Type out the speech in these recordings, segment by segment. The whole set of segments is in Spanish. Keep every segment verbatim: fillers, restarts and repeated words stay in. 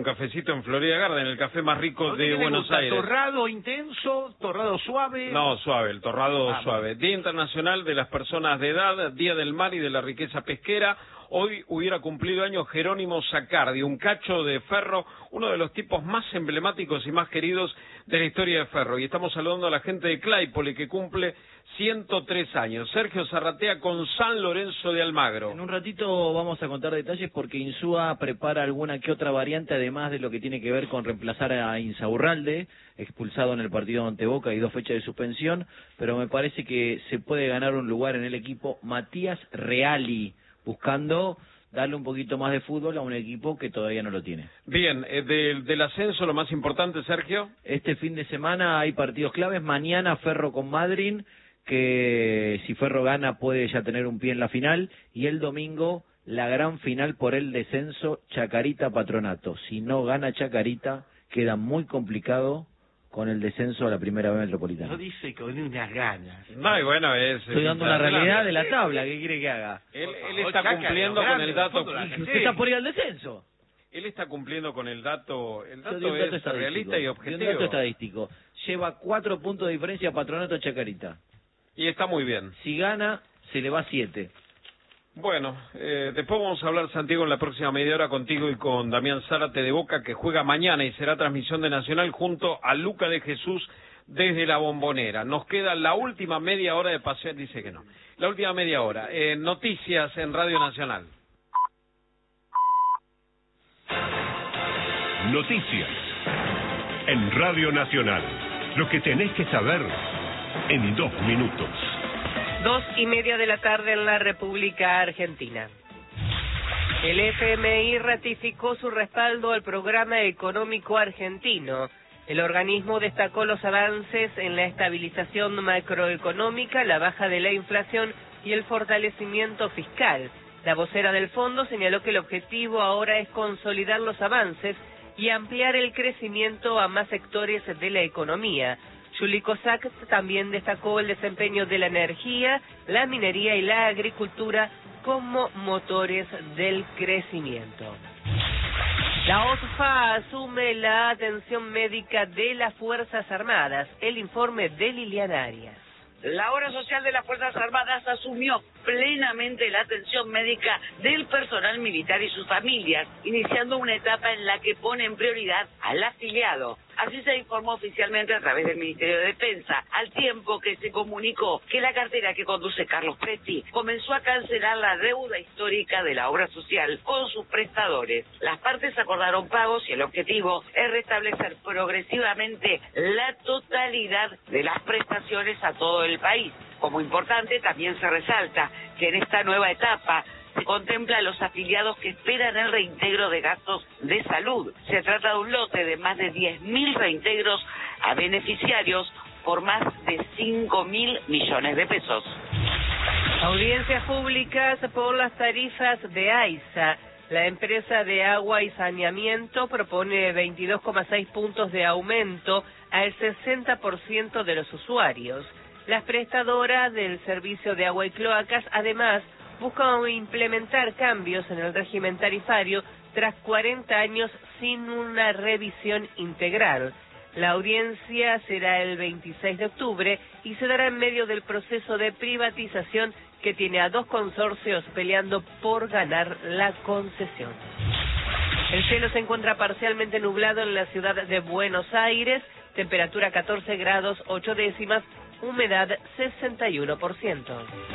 cafecito en Florida Garden, el café más rico de ¿Qué Buenos gusta? Aires. ¿Torrado intenso? ¿Torrado suave? No, suave, el torrado ah, suave. Día Internacional de las Personas de Edad, Día del Mar y de la Riqueza Pesquera. Hoy hubiera cumplido años Jerónimo Sacardi, un cacho de ferro, uno de los tipos más emblemáticos y más queridos de la historia de ferro. Y estamos saludando a la gente de Claypole, que cumple ciento tres años. Sergio Zarratea con San Lorenzo de Almagro. En un ratito vamos a contar detalles porque Insúa prepara alguna que otra variante, además de lo que tiene que ver con reemplazar a Insaurralde, expulsado en el partido ante Boca y dos fechas de suspensión, pero me parece que se puede ganar un lugar en el equipo Matías Reali, buscando darle un poquito más de fútbol a un equipo que todavía no lo tiene. Bien, eh, del, del ascenso, lo más importante, Sergio. Este fin de semana hay partidos claves. Mañana Ferro con Madryn, que si Ferro gana puede ya tener un pie en la final. Y el domingo la gran final por el descenso, Chacarita Patronato. Si no gana Chacarita, queda muy complicado con el descenso a la primera B metropolitana. Lo dice con unas ganas. No, y bueno, es... Estoy dando una realidad de la tabla, ¿qué quiere que haga? Él, él está cumpliendo con el dato... ¿Usted está por ir al descenso? Él está cumpliendo con el dato... El dato, Yo es dato realista y objetivo. Un dato estadístico. Lleva cuatro puntos de diferencia a Patronato Chacarita. Y está muy bien. Si gana, se le va siete. Bueno, eh, después vamos a hablar, Santiago, en la próxima media hora contigo y con Damián Zárate de Boca, que juega mañana y será transmisión de Nacional junto a Luca de Jesús desde la Bombonera. Nos queda la última media hora de paseo, dice que no, la última media hora. Eh, noticias en Radio Nacional. Noticias en Radio Nacional. Lo que tenés que saber en dos minutos. Dos y media de la tarde en la República Argentina. El F M I ratificó su respaldo al programa económico argentino. El organismo destacó los avances en la estabilización macroeconómica, la baja de la inflación y el fortalecimiento fiscal. La vocera del fondo señaló que el objetivo ahora es consolidar los avances y ampliar el crecimiento a más sectores de la economía. Juli Kozak también destacó el desempeño de la energía, la minería y la agricultura como motores del crecimiento. La O S F A asume la atención médica de las Fuerzas Armadas. El informe de Liliana Arias. La obra social de las Fuerzas Armadas asumió plenamente la atención médica del personal militar y sus familias, iniciando una etapa en la que pone en prioridad al afiliado. Así se informó oficialmente a través del Ministerio de Defensa, al tiempo que se comunicó que la cartera que conduce Carlos Presti comenzó a cancelar la deuda histórica de la obra social con sus prestadores. Las partes acordaron pagos y el objetivo es restablecer progresivamente la totalidad de las prestaciones a todo el país. Como importante, también se resalta que en esta nueva etapa se contempla a los afiliados que esperan el reintegro de gastos de salud. Se trata de un lote de más de diez mil reintegros a beneficiarios por más de cinco mil millones de pesos. Audiencias públicas por las tarifas de AISA. La empresa de agua y saneamiento propone veintidós coma seis puntos de aumento al sesenta por ciento de los usuarios. Las prestadoras del servicio de agua y cloacas, además, buscan implementar cambios en el régimen tarifario tras cuarenta años sin una revisión integral. La audiencia será el veintiséis de octubre y se dará en medio del proceso de privatización que tiene a dos consorcios peleando por ganar la concesión. El cielo se encuentra parcialmente nublado en la ciudad de Buenos Aires, temperatura catorce grados ocho décimas, humedad sesenta y uno por ciento.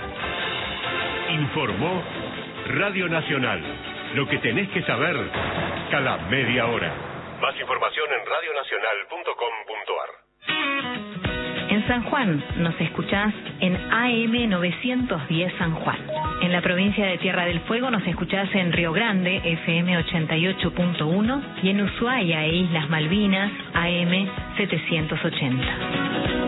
Informó Radio Nacional. Lo que tenés que saber cada media hora. Más información en radio nacional punto com punto ar. En San Juan nos escuchás en A M novecientos diez San Juan. En la provincia de Tierra del Fuego nos escuchás en Río Grande, F M ochenta y ocho punto uno, y en Ushuaia e Islas Malvinas, A M setecientos ochenta.